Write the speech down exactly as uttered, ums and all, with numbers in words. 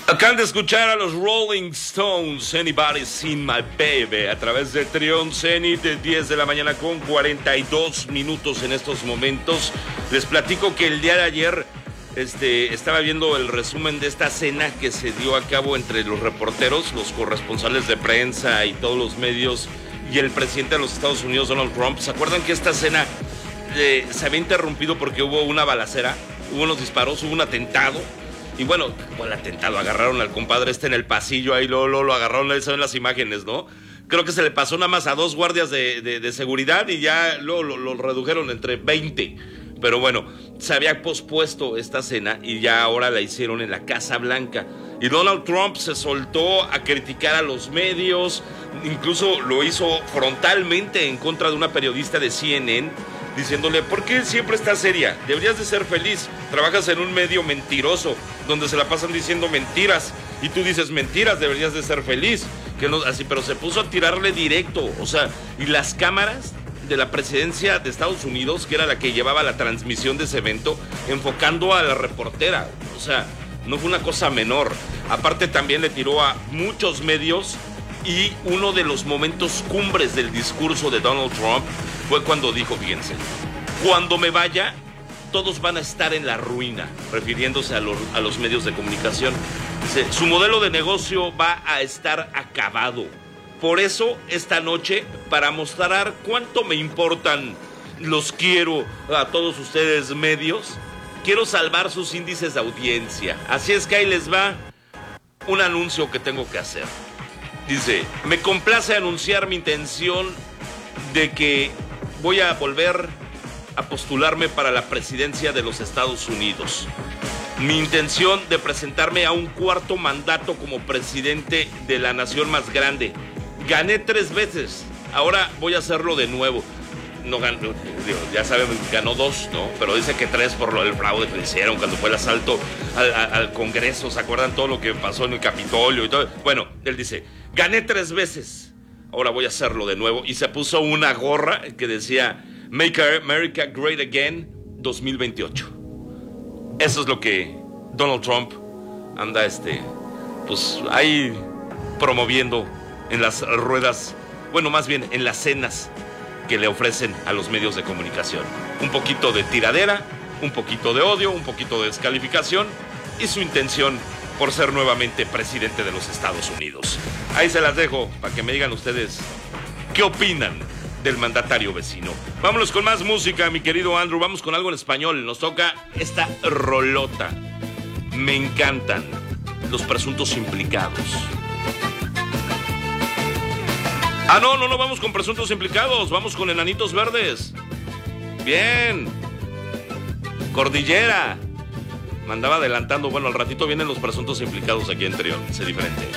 Acaban de escuchar a los Rolling Stones, Anybody Seen My Baby, a través de Trión Zenit, de diez de la mañana con cuarenta y dos minutos en estos momentos. Les platico que el día de ayer este, estaba viendo el resumen de esta cena que se dio a cabo entre los reporteros, los corresponsales de prensa y todos los medios y el presidente de los Estados Unidos, Donald Trump. ¿Se acuerdan que esta cena eh, se había interrumpido porque hubo una balacera, hubo unos disparos, hubo un atentado? Y bueno, el atentado, agarraron al compadre este en el pasillo, ahí lo, lo, lo agarraron, ahí se ven las imágenes, ¿no? Creo que se le pasó nada más a dos guardias de, de, de seguridad y ya lo, lo, lo redujeron entre veinte. Pero bueno, se había pospuesto esta cena y ya ahora la hicieron en la Casa Blanca. Y Donald Trump se soltó a criticar a los medios, incluso lo hizo frontalmente en contra de una periodista de C N N, diciéndole, ¿por qué siempre estás seria? Deberías de ser feliz. Trabajas en un medio mentiroso, donde se la pasan diciendo mentiras, y tú dices mentiras, deberías de ser feliz. Que no, así, pero se puso a tirarle directo, o sea, y las cámaras de la presidencia de Estados Unidos, que era la que llevaba la transmisión de ese evento, enfocando a la reportera, o sea, no fue una cosa menor. Aparte también le tiró a muchos medios, y uno de los momentos cumbres del discurso de Donald Trump fue cuando dijo, fíjense, cuando me vaya, todos van a estar en la ruina, refiriéndose a, lo, a los medios de comunicación. Dice, su modelo de negocio va a estar acabado. Por eso, esta noche, para mostrar cuánto me importan, los quiero a todos ustedes medios, quiero salvar sus índices de audiencia. Así es que ahí les va un anuncio que tengo que hacer. Dice, me complace anunciar mi intención de que voy a volver a postularme para la presidencia de los Estados Unidos. Mi intención de presentarme a un cuarto mandato como presidente de la nación más grande. Gané tres veces, ahora voy a hacerlo de nuevo. No ganó, digo, ya saben, ganó dos, ¿no? Pero dice que tres por lo del fraude que le hicieron cuando fue el asalto al, al, al Congreso. ¿Se acuerdan todo lo que pasó en el Capitolio y todo? Bueno, él dice, gané tres veces, ahora voy a hacerlo de nuevo. Y se puso una gorra que decía Make America Great Again dos mil veintiocho. Eso es lo que Donald Trump anda este, pues ahí promoviendo en las ruedas, bueno, más bien en las cenas que le ofrecen a los medios de comunicación. Un poquito de tiradera, un poquito de odio, un poquito de descalificación y su intención por ser nuevamente presidente de los Estados Unidos. Ahí se las dejo para que me digan ustedes qué opinan del mandatario vecino. Vámonos con más música, mi querido Andrew. Vamos con algo en español. Nos toca esta rolota. Me encantan los presuntos implicados. Ah, no, no, no, vamos con presuntos implicados. Vamos con Enanitos Verdes. Bien. Cordillera. Me andaba adelantando. Bueno, al ratito vienen los presuntos implicados aquí en Trión. Sé diferente.